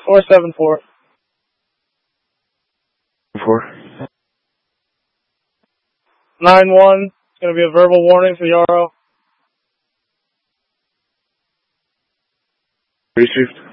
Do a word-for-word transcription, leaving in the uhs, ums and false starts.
four seven four. Four. nine one. It's going to be a verbal warning for Yarrow. Received.